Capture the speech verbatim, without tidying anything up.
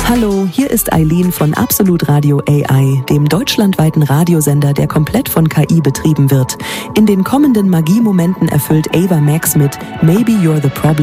Hallo, hier ist Eileen von Absolut Radio A I, dem deutschlandweiten Radiosender, der komplett von K I betrieben wird. In den kommenden Magiemomenten erfüllt Ava Max mit Maybe You're the Problem